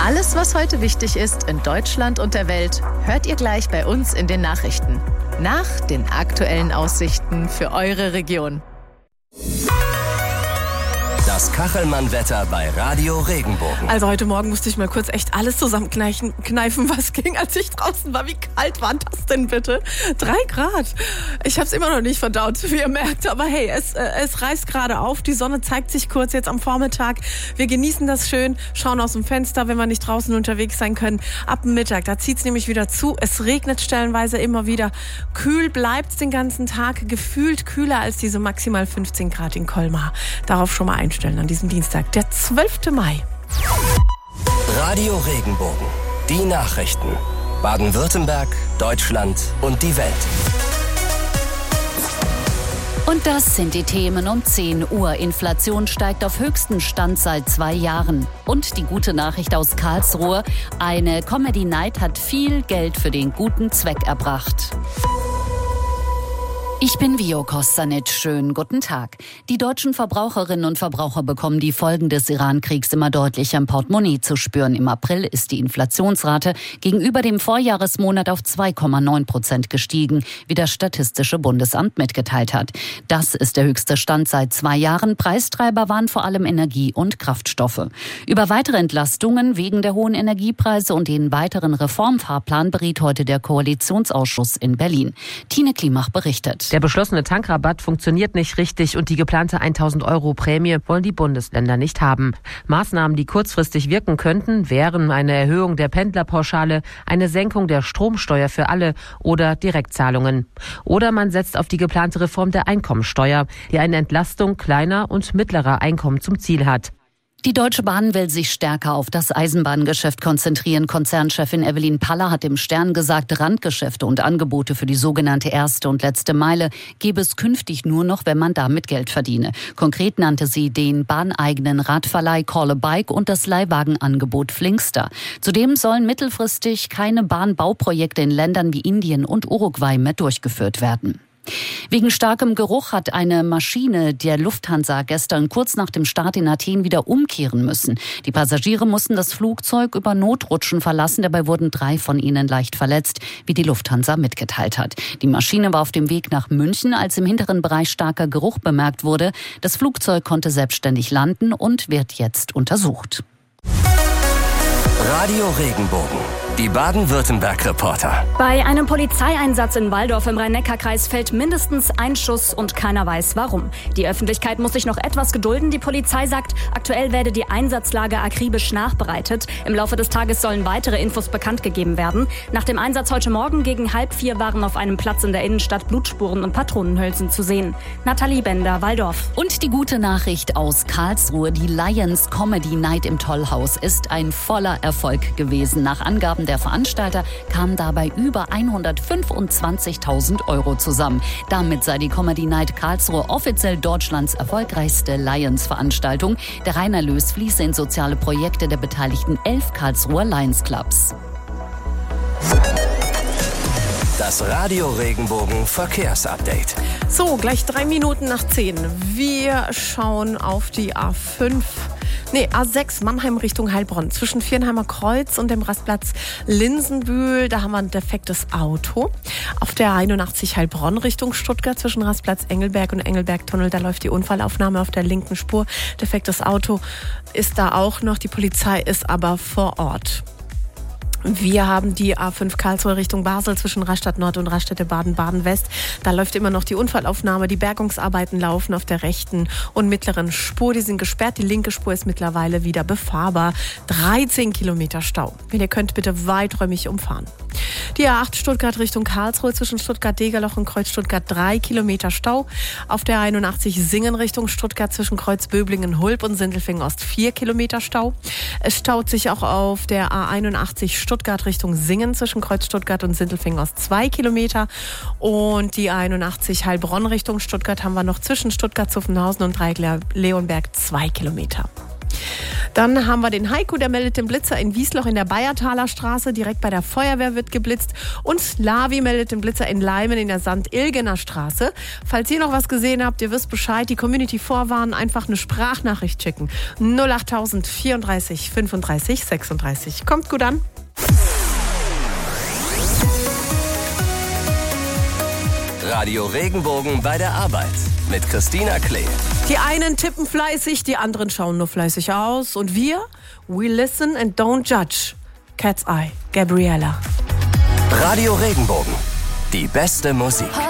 Alles, was heute wichtig ist in Deutschland und der Welt, hört ihr gleich bei uns in den Nachrichten. Nach den aktuellen Aussichten für eure Region. Das Kachelmann-Wetter bei Radio Regenbogen. Also heute Morgen musste ich mal kurz echt alles zusammenkneifen, was ging, als ich draußen war. Wie kalt war das denn bitte? 3 Grad. Ich habe es immer noch nicht verdaut, wie ihr merkt. Aber hey, es reißt gerade auf. Die Sonne zeigt sich kurz jetzt am Vormittag. Wir genießen das schön, schauen aus dem Fenster, wenn wir nicht draußen unterwegs sein können. Ab dem Mittag, da zieht es nämlich wieder zu. Es regnet stellenweise immer wieder. Kühl bleibt es den ganzen Tag. Gefühlt kühler als diese maximal 15 Grad in Colmar. Darauf schon mal einstellen an diesem Dienstag, der 12. Mai. Radio Regenbogen. Die Nachrichten. Baden-Württemberg, Deutschland und die Welt. Und das sind die Themen um 10 Uhr. Inflation steigt auf höchsten Stand seit 2 Jahren. Und die gute Nachricht aus Karlsruhe: Eine Comedy Night hat viel Geld für den guten Zweck erbracht. Ich bin Vio Kostanic. Schönen guten Tag. Die deutschen Verbraucherinnen und Verbraucher bekommen die Folgen des Iran-Kriegs immer deutlicher im Portemonnaie zu spüren. Im April ist die Inflationsrate gegenüber dem Vorjahresmonat auf 2,9% gestiegen, wie das Statistische Bundesamt mitgeteilt hat. Das ist der höchste Stand seit 2 Jahren. Preistreiber waren vor allem Energie und Kraftstoffe. Über weitere Entlastungen wegen der hohen Energiepreise und den weiteren Reformfahrplan beriet heute der Koalitionsausschuss in Berlin. Tine Klimach berichtet. Der beschlossene Tankrabatt funktioniert nicht richtig und die geplante 1.000 € Prämie wollen die Bundesländer nicht haben. Maßnahmen, die kurzfristig wirken könnten, wären eine Erhöhung der Pendlerpauschale, eine Senkung der Stromsteuer für alle oder Direktzahlungen. Oder man setzt auf die geplante Reform der Einkommensteuer, die eine Entlastung kleiner und mittlerer Einkommen zum Ziel hat. Die Deutsche Bahn will sich stärker auf das Eisenbahngeschäft konzentrieren. Konzernchefin Evelyn Paller hat im Stern gesagt, Randgeschäfte und Angebote für die sogenannte erste und letzte Meile gäbe es künftig nur noch, wenn man damit Geld verdiene. Konkret nannte sie den bahneigenen Radverleih Call a Bike und das Leihwagenangebot Flinkster. Zudem sollen mittelfristig keine Bahnbauprojekte in Ländern wie Indien und Uruguay mehr durchgeführt werden. Wegen starkem Geruch hat eine Maschine der Lufthansa gestern kurz nach dem Start in Athen wieder umkehren müssen. Die Passagiere mussten das Flugzeug über Notrutschen verlassen. Dabei wurden 3 von ihnen leicht verletzt, wie die Lufthansa mitgeteilt hat. Die Maschine war auf dem Weg nach München, als im hinteren Bereich starker Geruch bemerkt wurde. Das Flugzeug konnte selbstständig landen und wird jetzt untersucht. Radio Regenbogen. Die Baden-Württemberg-Reporter. Bei einem Polizeieinsatz in Walldorf im Rhein-Neckar-Kreis fällt mindestens ein Schuss und keiner weiß warum. Die Öffentlichkeit muss sich noch etwas gedulden. Die Polizei sagt, aktuell werde die Einsatzlage akribisch nachbereitet. Im Laufe des Tages sollen weitere Infos bekannt gegeben werden. Nach dem Einsatz heute Morgen gegen 3:30 waren auf einem Platz in der Innenstadt Blutspuren und Patronenhülsen zu sehen. Nathalie Bender, Walldorf. Und die gute Nachricht aus Karlsruhe: Die Lions Comedy Night im Tollhaus ist ein voller Erfolg gewesen. Nach Angaben der Veranstalter kamen dabei über 125.000 € zusammen. Damit sei die Comedy Night Karlsruhe offiziell Deutschlands erfolgreichste Lions-Veranstaltung. Der Reinerlös fließe in soziale Projekte der beteiligten 11 Karlsruher Lions Clubs. Das Radio Regenbogen Verkehrsupdate. So, gleich 3 Minuten nach 10. Wir schauen auf die A6 Mannheim Richtung Heilbronn. Zwischen Viernheimer Kreuz und dem Rastplatz Linsenbühl, da haben wir ein defektes Auto. Auf der 81 Heilbronn Richtung Stuttgart zwischen Rastplatz Engelberg und Engelbergtunnel, da läuft die Unfallaufnahme auf der linken Spur. Defektes Auto ist da auch noch, die Polizei ist aber vor Ort. Wir haben die A5 Karlsruhe Richtung Basel zwischen Rastatt Nord und Raststätte Baden-Baden-West. Da läuft immer noch die Unfallaufnahme. Die Bergungsarbeiten laufen auf der rechten und mittleren Spur. Die sind gesperrt. Die linke Spur ist mittlerweile wieder befahrbar. 13 Kilometer Stau. Wenn ihr könnt, bitte weiträumig umfahren. Die A8 Stuttgart Richtung Karlsruhe zwischen Stuttgart-Degerloch und Kreuz Stuttgart 3 Kilometer Stau. Auf der 81 Singen Richtung Stuttgart zwischen Kreuz Böblingen-Hulb und Sindelfingen-Ost 4 Kilometer Stau. Es staut sich auch auf der A81 Stuttgart Richtung Singen zwischen Kreuz Stuttgart und Sindelfingen-Ost 2 Kilometer. Und die A81 Heilbronn Richtung Stuttgart haben wir noch zwischen Stuttgart-Zuffenhausen und Dreieck-Leonberg 2 Kilometer. Dann haben wir den Heiko, der meldet den Blitzer in Wiesloch in der Bayertaler Straße. Direkt bei der Feuerwehr wird geblitzt. Und Lavi meldet den Blitzer in Leimen in der St. Ilgener Straße. Falls ihr noch was gesehen habt, ihr wisst Bescheid, die Community vorwarnen, einfach eine Sprachnachricht schicken. 08000 34 35 36. Kommt gut an. Radio Regenbogen bei der Arbeit mit Christina Klee. Die einen tippen fleißig, die anderen schauen nur fleißig aus. Und wir, we listen and don't judge. Cat's Eye, Gabriella. Radio Regenbogen, die beste Musik.